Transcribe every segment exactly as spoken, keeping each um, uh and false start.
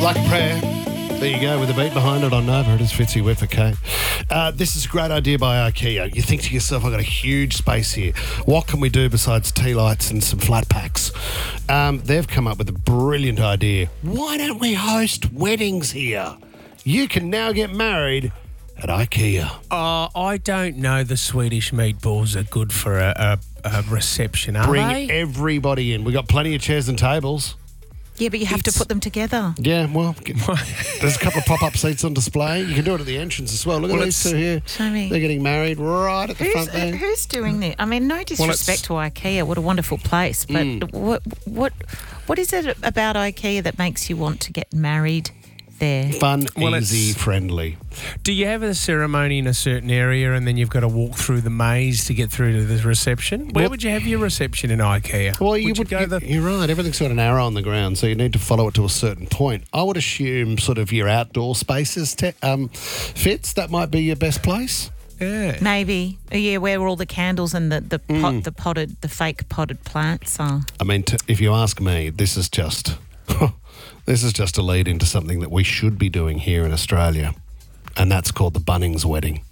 Like a prayer. There you go, with the beat behind it on Nova. It is Fitzy with a K. Uh, this is a great idea by IKEA. You think to yourself, I've got a huge space here. What can we do besides tea lights and some flat packs? Um, they've come up with a brilliant idea. Why don't we host weddings here? You can now get married at IKEA. Uh, I don't know the Swedish meatballs are good for a, a, a reception, are Bring they? everybody in. We've got plenty of chairs and tables. Yeah, but you have It's- to put them together. Yeah, well, get- there's a couple of pop-up seats on display. You can do it at the entrance as well. Look at Well, these it's- two here. Show me. They're getting married right at the Who's, front there. who's doing this? I mean, no disrespect to IKEA. What a wonderful place. But Mm. what what what is it about IKEA that makes you want to get married there? Fun, Well, easy, it's- friendly. Do you have a ceremony in a certain area and then you've got to walk through the maze to get through to the reception? Where Well- would you have your reception in IKEA? Well, you would, would, you go the... you're right. Everything's got an arrow on the ground, so you need to follow it to a certain point. I would assume sort of your outdoor spaces te- um, fits. That might be your best place. Yeah. Maybe. Yeah, where all the candles and the, the Mm. pot, the potted, the fake potted plants are. I mean, t- if you ask me, this is just this is just a lead into something that we should be doing here in Australia, and that's called the Bunnings wedding.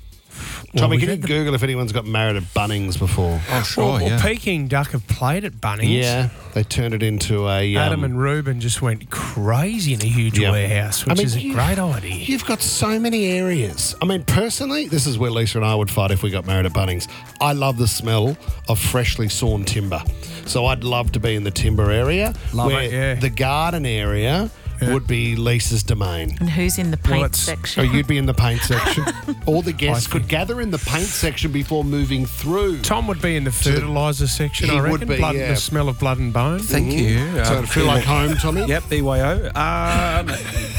Well, Tommy, we've can you had the- Google if anyone's got married at Bunnings before? Oh, sure, Well, well, yeah. Peking Duck have played at Bunnings. Yeah, they turned it into a um, Adam and Ruben just went crazy in a huge Yeah. warehouse, which I mean, is a you- great idea. You've got so many areas. I mean, personally, this is where Lisa and I would fight if we got married at Bunnings. I love the smell of freshly sawn timber. So I'd love to be in the timber area. Love where it, yeah. The garden area Yeah. would be Lisa's domain. And who's in the paint Well, it's- So section? you'd be in the paint section. All the guests I could think- gather in the paint section before moving through. Tom would be in the fertiliser section, He I would reckon. be, blood, yeah. The smell of blood and bone. Thank you. So Um, it'd feel like home, Tommy? Yep, B Y O. Um,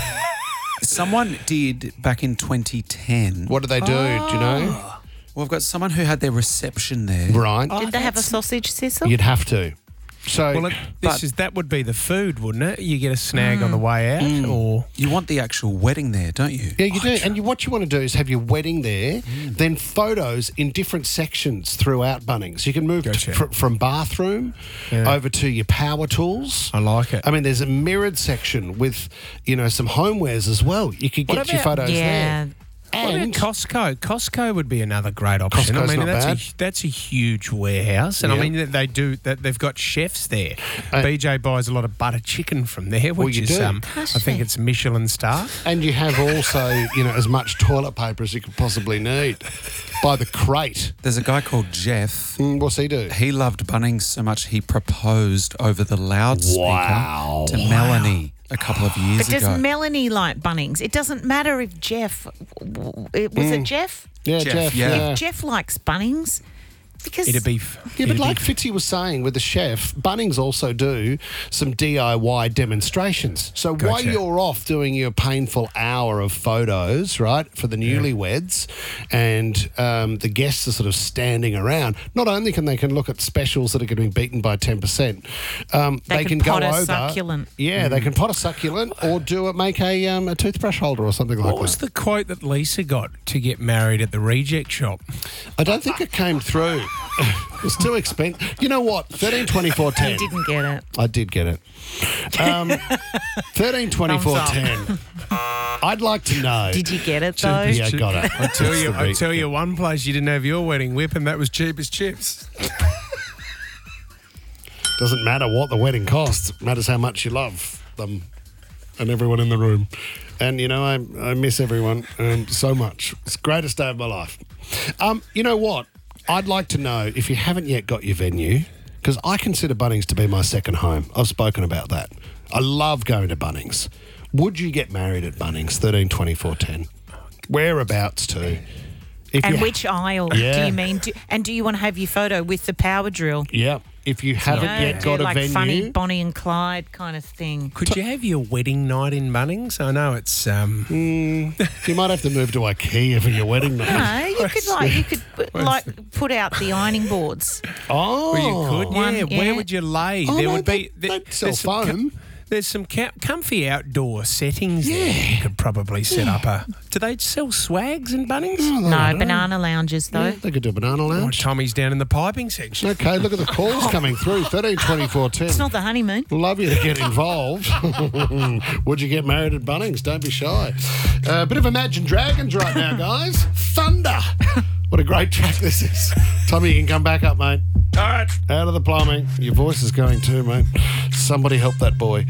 someone did back in twenty ten. What do they do? Do you know? Well, I've got someone who had their reception there. Right. Did they have a sausage sizzle? You'd have to. So Well, it, this But- is that would be the food, wouldn't it? You get a snag on the way out, or You want the actual wedding there, don't you? yeah, you do. And you, what you want to do is have your wedding there, Mm. then photos in different sections throughout Bunnings. You can move Gotcha. t- fr- from bathroom Yeah. over to your power tools. I like it. I mean, there's a mirrored section with, you know, some homewares as well. You could What get your about- photos yeah. there. What about And Costco? Costco would be another great option. Costco's I mean, not that's bad. a that's a huge warehouse, and Yeah. I mean they do that. They've got chefs there. Uh, B J buys a lot of butter chicken from there, Well, which you is do. um, Does I think she? it's Michelin star. and you have also, you know, as much toilet paper as you could possibly need by the crate. There's a guy called Jeff. Mm, what's he do? He loved Bunnings so much he proposed over the loudspeaker Wow. to Melanie a couple of years But does ago. Melanie like Bunnings? It doesn't matter if Jeff w- w- was Mm. it Jeff? Yeah, Jeff, Jeff. yeah. yeah. If Jeff likes Bunnings, because It'd be Yeah, but it'd like be, Fitzy was saying with the chef, Bunnings also do some D I Y demonstrations. So while Gotcha. you're off doing your painful hour of photos, right, for the newlyweds, and um, the guests are sort of standing around, not only can they can look at specials that are getting beaten by ten percent, um, They they, can can, pot go a over. succulent. Yeah, they can pot a succulent or do it, make a, um, a toothbrush holder or something like what was that. the quote that Lisa got to get married at the reject shop? I don't think it came through. It was too expensive. You know what? thirteen twenty-four ten. I didn't get it. I did get it. Um, thirteen twenty-four ten. I'd like to know. Did you get it though? Yeah, I got it. I tell That's you, the I beat. tell you, one place you didn't have your wedding whip, and that was cheap as chips. Doesn't matter what the wedding costs. It matters how much you love them and everyone in the room. And, you know, I, I miss everyone um, so much. It's the greatest day of my life. Um, you know what? I'd like to know if you haven't yet got your venue, because I consider Bunnings to be my second home. I've spoken about that. I love going to Bunnings. Would you get married at Bunnings? thirteen twenty-four ten. Whereabouts too? If And you- which aisle do Yeah. you mean? Do, and do you want to have your photo with the power drill? Yeah. If you haven't You know, yet do got a like venue. funny Bonnie and Clyde kind of thing. Could you have your wedding night in Bunnings? I know it's um. You might have to move to IKEA for your wedding night. No, you could like you could put- like put out the ironing boards. Oh, Well, you could, One, yeah. yeah. Where would you lay? Oh, there no, would be. they- there- they'd sell there's some co- foam. There's some ca- comfy outdoor settings there. You could probably set up a... Do they sell swags in Bunnings? No, banana lounges though. Yeah, they could do a banana Oh, lounge. Tommy's down in the piping section. Okay, look at the calls coming through. thirteen twenty-four ten. It's not the honeymoon. Love you to get involved. Would you get married at Bunnings? Don't be shy. A uh, bit of Imagine Dragons right now, guys. Thunder. What a great track this is. Tommy, you can come back up, mate. All right. Out of the plumbing. Your voice is going too, mate. Somebody help that boy.